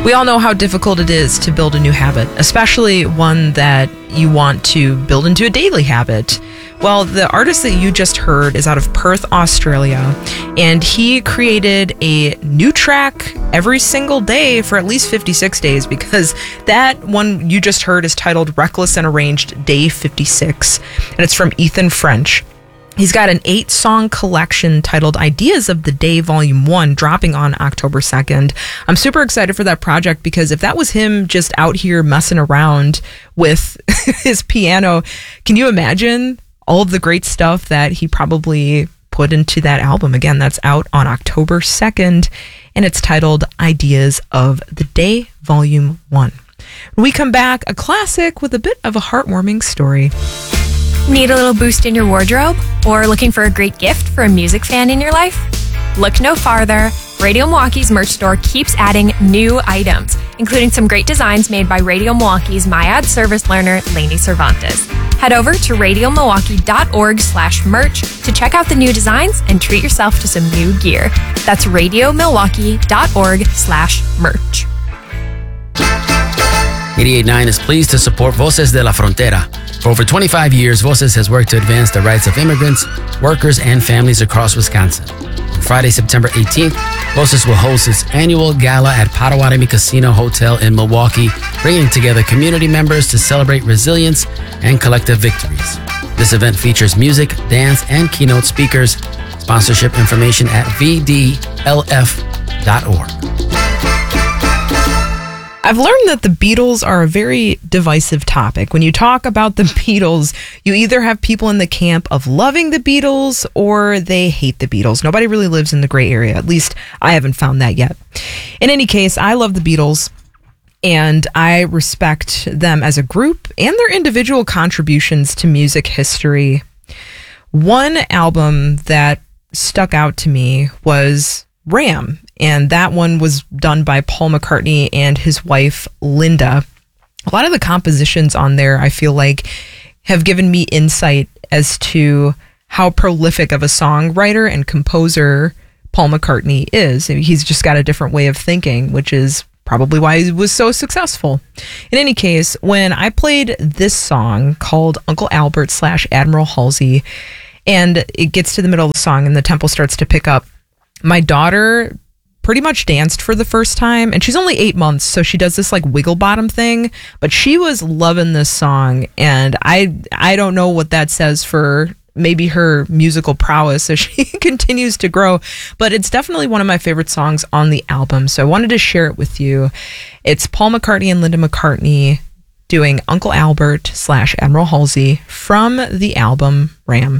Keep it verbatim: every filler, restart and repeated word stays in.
We all know how difficult it is to build a new habit, especially one that you want to build into a daily habit. Well, the artist that you just heard is out of Perth, Australia, and he created a new track every single day for at least fifty-six days, because that one you just heard is titled Reckless and Arranged Day fifty-six, and it's from Ethan French. He's got an eight-song collection titled Ideas of the Day Volume one dropping on October second. I'm super excited for that project, because if that was him just out here messing around with his piano, can you imagine all of the great stuff that he probably put into that album? Again, that's out on October second, and it's titled Ideas of the Day Volume one. When we come back, a classic with a bit of a heartwarming story. Need a little boost in your wardrobe? Or looking for a great gift for a music fan in your life? Look no farther. Radio Milwaukee's merch store keeps adding new items, including some great designs made by Radio Milwaukee's MyAd service learner, Lainey Cervantes. Head over to radiomilwaukee.org slash merch to check out the new designs and treat yourself to some new gear. That's radiomilwaukee.org slash merch. eighty-eight point nine is pleased to support Voces de la Frontera. For over twenty-five years, Voces has worked to advance the rights of immigrants, workers, and families across Wisconsin. On Friday, September eighteenth, Voces will host its annual gala at Potawatomi Casino Hotel in Milwaukee, bringing together community members to celebrate resilience and collective victories. This event features music, dance, and keynote speakers. Sponsorship information at v d l f dot org. I've learned that the Beatles are a very divisive topic. When you talk about the Beatles, you either have people in the camp of loving the Beatles or they hate the Beatles. Nobody really lives in the gray area. At least I haven't found that yet. In any case, I love the Beatles, and I respect them as a group and their individual contributions to music history. One album that stuck out to me was Ram, and that one was done by Paul McCartney and his wife, Linda. A lot of the compositions on there, I feel like, have given me insight as to how prolific of a songwriter and composer Paul McCartney is. He's just got a different way of thinking, which is probably why he was so successful. In any case, when I played this song called Uncle Albert slash Admiral Halsey, and it gets to the middle of the song and the tempo starts to pick up, my daughter pretty much danced for the first time, and she's only eight months, so she does this like wiggle bottom thing, but she was loving this song, and I I don't know what that says for maybe her musical prowess as she continues to grow, but it's definitely one of my favorite songs on the album, so I wanted to share it with you. It's Paul McCartney and Linda McCartney doing Uncle Albert slash Admiral Halsey from the album Ram.